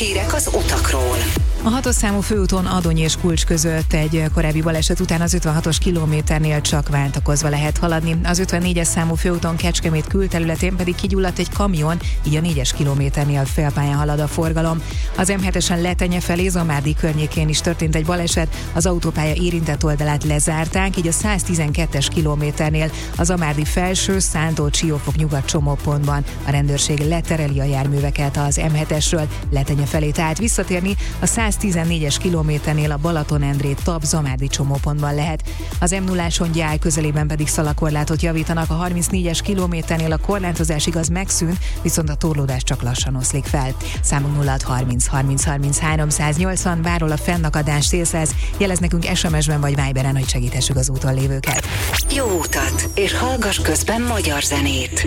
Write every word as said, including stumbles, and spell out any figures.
hírek az utakról. A hatos számú főúton Adony és Kulcs között egy korábbi baleset után az ötvenhatos kilométernél csak váltakozva lehet haladni. Az ötvennégyes számú főúton Kecskemét külterületén pedig kigyulladt egy kamion, így a négyes kilométernél félpályán halad a forgalom. Az em hetesen Letenye felé Zamárdi környékén is történt egy baleset, az autópálya érintett oldalát lezárták, így a száztizenkettes kilométernél a Zamárdi felső Szántó-Csiófok nyugat csomópontban a rendőrség letereli a járműveket az em hetesről Letenye felé, tehát visszatérni a száztizennégyes kilométernél a Balatonendrét Tab Zamárdi csomópontban lehet. Az em nulláson Gyály közelében pedig szalakorlátot javítanak, a harmincnégyes kilométernél a korlátozás igaz megszűnt, viszont a torlódás csak lassan oszlik fel. Számunk nulla harminc harminc harminc háromszáznyolcvan, bárhol a fennakadás célszáz, jelez nekünk es em es-ben vagy Viberen, hogy segíthessük az úton lévőket. Jó utat, és hallgass közben magyar zenét.